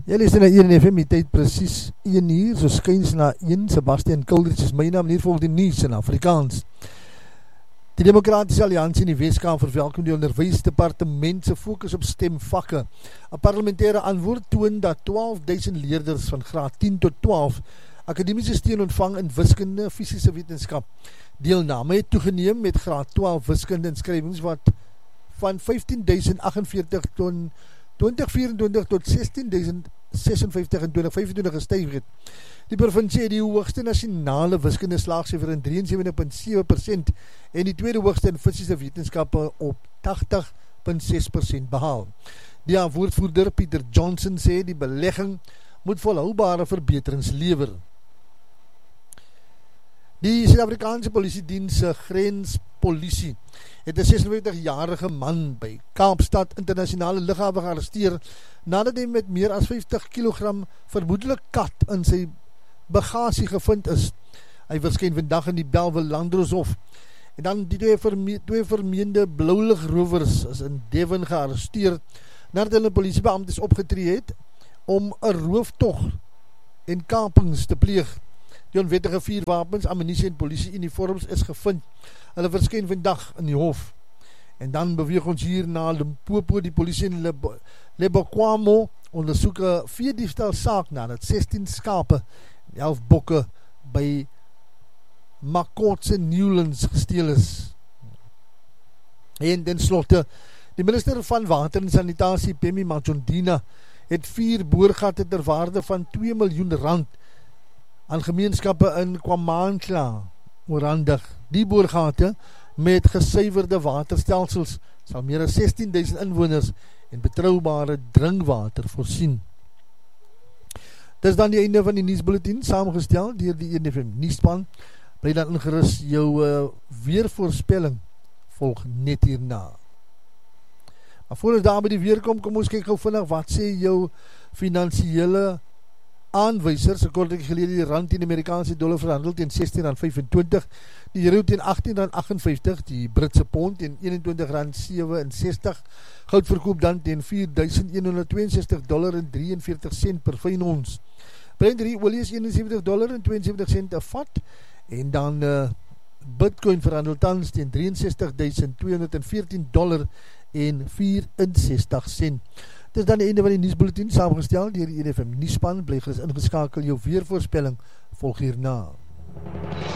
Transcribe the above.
Jy luister na 1 FM, die tyd precies 1 uur, so skuins na 1, Sebastian Kuldrich is my naam, hier volg die nuus in Afrikaans. Die Democratische Alliansie in die Weskaap verwelkom die onderwysdepartement se fokus op stemvakke. 'n Parlementaire antwoord toon dat 12.000 leerders van graad 10 tot 12 akademiese steun ontvang in wiskunde, fisiese wetenskap. Deelname het toegeneem met graad 12 wiskunde inskrywings wat van 15.048 ton 2024 tot 16.056 in 2025 gestyg het. Die provinsie het die hoogste nasionale wiskunde slaagsyfer in 73.7% en die tweede hoogste in fisiese wetenskappe op 80.6% behaal. Die woordvoerder Pieter Johnson sê die belegging moet volhoubare verbeterings lewer. Die Suid-Afrikaanse politiediens grenspolisie het 'n 56-jarige man by Kaapstad internasionale lughawe gearresteer nadat hy met meer as 50 kg vermoedelik kat in sy bagasie gevind is. Hy verskyn vandag in die Bellville Landdroshof. En dan die twee vermeende blouligrovers is in Devon gearresteer nadat hulle polisiebeamptes opgetree het om 'n rooftog en kapings te pleeg. Die onwettige vuurwapens, ammunisie en polisie-uniforms is gevind. Hulle verskyn vandag in die hof. En dan beweeg ons hier na Limpopo. Die polisie in Lebokwamo ondersoek 'n veediefstal saak nadat 16 skape en 11 bokke by Makotse Newlands gesteel is. En ten slotte, die minister van Water en Sanitasie, Pemi Majondina, het 4 boorgate ter waarde van R2 miljoen aan gemeenskappe in KwaMashu oorhandig. Die boorgate met gesuiwerde waterstelsels sal meer as 16.000 inwoners en betroubare drinkwater voorsien. Dis dan die einde van die nuusbulletin, saamgestel deur die 1 FM nuusspan. Bly dan ingerus, jou weervoorspelling volg net hierna. Maar voor ons daar by die weer kom ons kyk gou vinnig, wat sê jou finansiële aanwysers? 'n kort rukkie gelede die rand teen die Amerikaanse dollar verhandel teen R16.25, die euro teen R18.58, die Britse pond teen R21.67, goud verkoop dan teen $4.162.43 per fyn ons. Brent olie is $71.72 'n vat, en dan Bitcoin verhandel tans teen $63.214.64. Dit is dan die einde van die nuusbulletin, saamgestel deur die 1 FM nuusspan. Bly gerus ingeskakel, jou weervoorspelling volg hierna.